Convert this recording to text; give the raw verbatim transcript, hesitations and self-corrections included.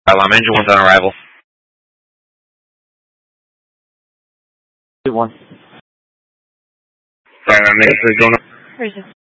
I'm engine one's on arrival. One. Sorry, I'm going up. Where's this?